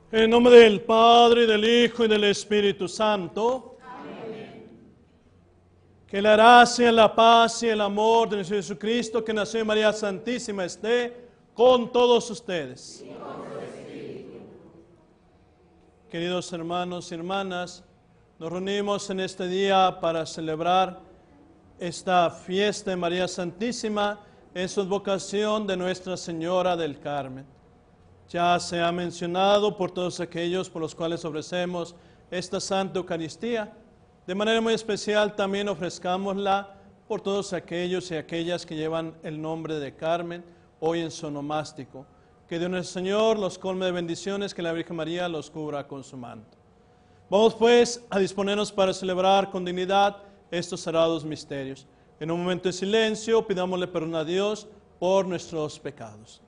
En nombre del Padre, del Hijo y del Espíritu Santo. Amén. Que la gracia, la paz y el amor de nuestro Jesucristo, que nació en María Santísima, esté con todos ustedes. Y con su espíritu. Queridos hermanos y hermanas, nos reunimos en este día para celebrar esta fiesta de María Santísima en su advocación de Nuestra Señora del Carmen. Ya se ha mencionado por todos aquellos por los cuales ofrecemos esta Santa Eucaristía. De manera muy especial también ofrezcámosla por todos aquellos y aquellas que llevan el nombre de Carmen hoy en su onomástico. Que Dios nuestro Señor los colme de bendiciones, que la Virgen María los cubra con su manto. Vamos pues a disponernos para celebrar con dignidad estos sagrados misterios. En un momento de silencio pidámosle perdón a Dios por nuestros pecados.